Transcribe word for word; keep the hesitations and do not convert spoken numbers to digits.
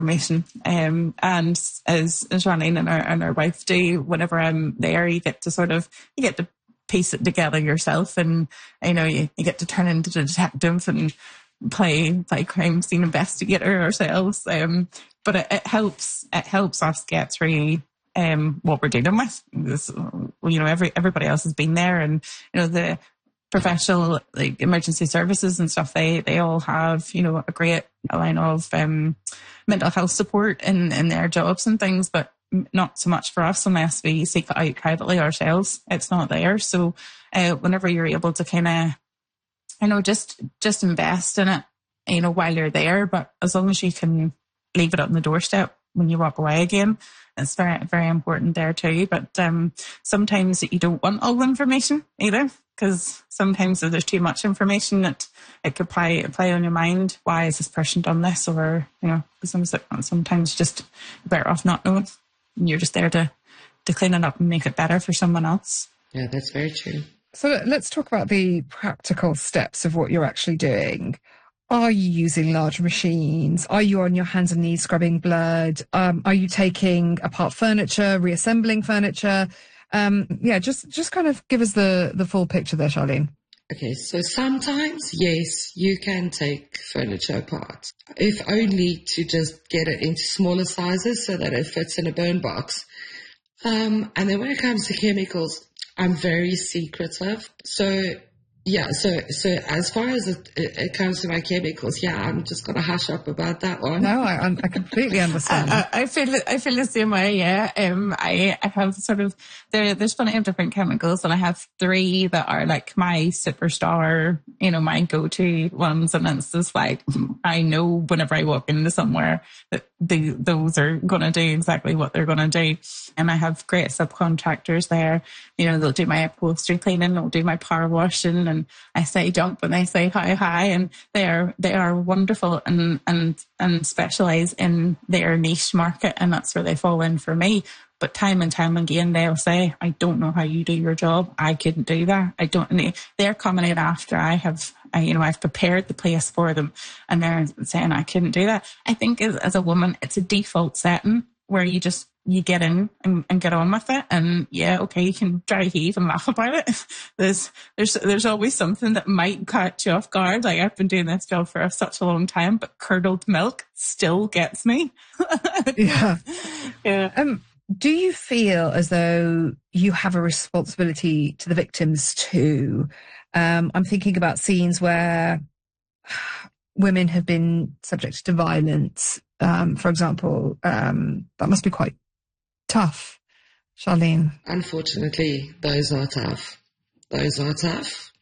information. Um, and as, as Charlene and our, and our wife do, whenever I'm there, you get to sort of, you get to piece it together yourself, and you know, you, you get to turn into the detective and play play crime scene investigator ourselves. Um, but it, it helps it helps us get through um what we're dealing with. This, you know, every everybody else has been there, and you know, the professional, like emergency services and stuff, they they all have, you know, a great line of um mental health support in in their jobs and things, but not so much for us unless we seek it out privately ourselves. It's not there. So uh, whenever you're able to kind of, you know, just just invest in it, you know, while you're there, but as long as you can leave it on the doorstep when you walk away again, it's very, very important there too. But um, sometimes you don't want all the information either, because sometimes if there's too much information, it, it could play, play on your mind. Why has this person done this? Or, you know, sometimes just better off not knowing. You're just there to, to clean it up and make it better for someone else. Yeah, that's very true. So let's talk about the practical steps of what you're actually doing. Are you using large machines? Are you on your hands and knees scrubbing blood? Um, are you taking apart furniture, reassembling furniture? Um, yeah, just just kind of give us the, the full picture there, Charlene. Okay, so sometimes, yes, you can take furniture apart, if only to just get it into smaller sizes so that it fits in a burn box. Um, and then when it comes to chemicals, I'm very secretive. So, yeah, so so as far as it, it comes to my chemicals, yeah, I'm just going to hush up about that one. No, I, I completely understand. I, I feel I feel the same way, yeah. Um, I, I have sort of, there. there's plenty of different chemicals, and I have three that are like my superstar, you know, my go-to ones, and it's just like, I know whenever I walk into somewhere that the, those are going to do exactly what they're going to do. And I have great subcontractors there. You know, they'll do my upholstery cleaning, they'll do my power washing, and I say jump and they say hi hi, and they are they are wonderful and and and specialise in their niche market, and that's where they fall in for me. But time and time again, they'll say, I don't know how you do your job. I couldn't do that. I don't know. They're coming in after I have, I, you know, I've prepared the place for them, and they're saying I couldn't do that. I think as, as a woman, it's a default setting where you just, you get in and, and get on with it. And yeah, okay, you can dry heave and laugh about it. There's, there's, there's always something that might catch you off guard. Like, I've been doing this job for such a long time, but curdled milk still gets me. Yeah. Yeah. Um, do you feel as though you have a responsibility to the victims too? Um, I'm thinking about scenes where women have been subjected to violence. Um, for example, um, that must be quite tough, Charlene. Unfortunately, those are tough. Those are tough.